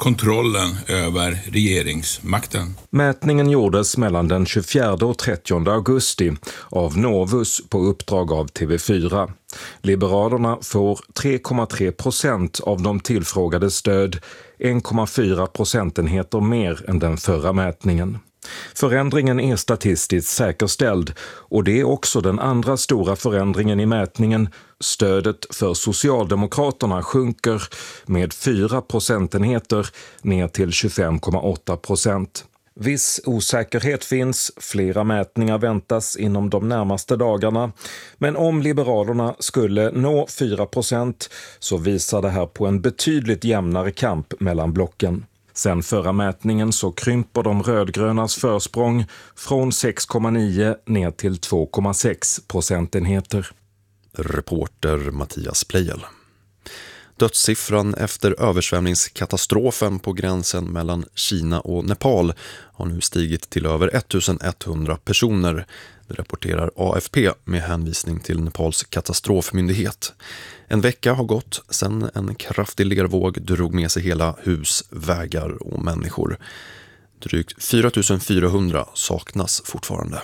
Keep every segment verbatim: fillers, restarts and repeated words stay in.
kontrollen över regeringsmakten. Mätningen gjordes mellan den tjugofjärde och trettionde augusti av Novus på uppdrag av T V fyra. Liberalerna får tre komma tre procent av de tillfrågade stöd, en komma fyra procentenheter mer än den förra mätningen. Förändringen är statistiskt säkerställd och det är också den andra stora förändringen i mätningen. Stödet för Socialdemokraterna sjunker med fyra procentenheter ner till tjugofem komma åtta procent. Viss osäkerhet finns, flera mätningar väntas inom de närmaste dagarna. Men om Liberalerna skulle nå fyra procent så visar det här på en betydligt jämnare kamp mellan blocken. Sen förra mätningen så krymper de rödgrönas försprång från sex komma nio ner till två komma sex procentenheter. Reporter Mattias Plejel. Dödssiffran efter översvämningskatastrofen på gränsen mellan Kina och Nepal har nu stigit till över ettusenetthundra personer. Det rapporterar A F P med hänvisning till Nepals katastrofmyndighet. En vecka har gått sedan en kraftig lervåg drog med sig hela hus, vägar och människor. Drygt fyra tusen fyrahundra saknas fortfarande.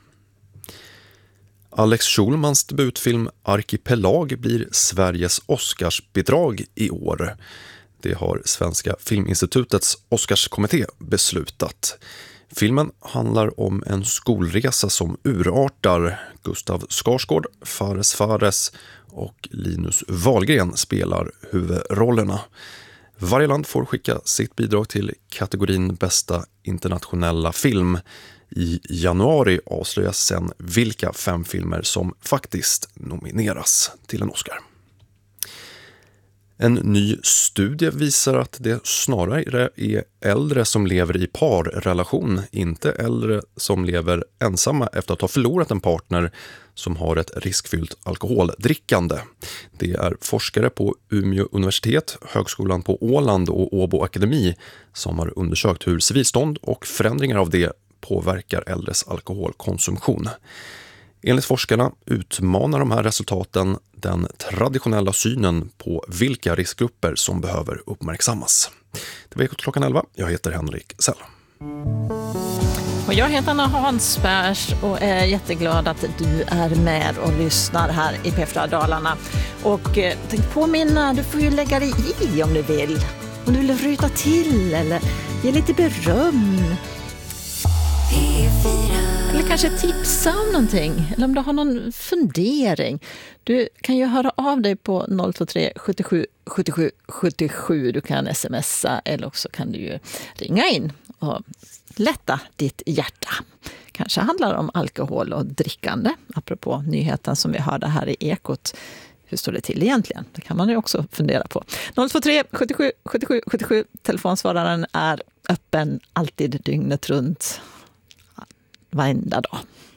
Alex Schulmans debutfilm Arkipelag blir Sveriges Oscarsbidrag i år. Det har Svenska Filminstitutets Oscarskommitté beslutat. Filmen handlar om en skolresa som urartar. Gustav Skarsgård, Fares Fares och Linus Wahlgren spelar huvudrollerna. Varje land får skicka sitt bidrag till kategorin bästa internationella film. I januari avslöjas sen vilka fem filmer som faktiskt nomineras till en Oscar. En ny studie visar att det snarare är äldre som lever i parrelation, inte äldre som lever ensamma efter att ha förlorat en partner som har ett riskfyllt alkoholdrickande. Det är forskare på Umeå universitet, Högskolan på Åland och Åbo Akademi som har undersökt hur civilstånd och förändringar av det påverkar äldres alkoholkonsumtion. Enligt forskarna utmanar de här resultaten den traditionella synen på vilka riskgrupper som behöver uppmärksammas. Det var Ekot klockan elva. Jag heter Henrik Sell. Och jag heter Anna Hansbergs och är jätteglad att du är med och lyssnar här i P fyra Dalarna. Och eh, tänk påminna, du får ju lägga dig i om du vill. Om du vill ryta till eller ge lite beröm. Eller kanske tipsa om någonting. Eller om du har någon fundering. Du kan ju höra av dig på noll två tre sjuttiosju sjuttiosju sjuttiosju. Du kan smsa eller också kan du ju ringa in och lätta ditt hjärta. Kanske handlar det om alkohol och drickande. Apropå nyheten som vi hörde här i Ekot. Hur står det till egentligen? Det kan man ju också fundera på. noll två tre sjuttiosju sjuttiosju sjuttiosju. Telefonsvararen är öppen alltid dygnet runt. Varenda dag.